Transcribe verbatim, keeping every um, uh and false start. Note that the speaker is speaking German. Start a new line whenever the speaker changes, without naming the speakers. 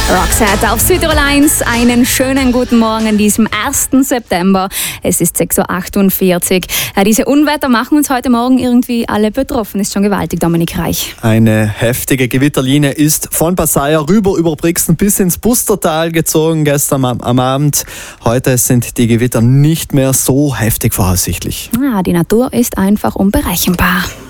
Roxette auf Südtirol eins. Einen schönen guten Morgen an diesem ersten September. Es ist sechs Uhr achtundvierzig. Ja, diese Unwetter machen uns heute Morgen irgendwie alle betroffen. Ist schon gewaltig, Dominik Reich.
Eine heftige Gewitterlinie ist von Passaia rüber über Brixen bis ins Pustertal gezogen gestern am, am Abend. Heute sind die Gewitter nicht mehr so heftig voraussichtlich.
Ja, die Natur ist einfach unberechenbar.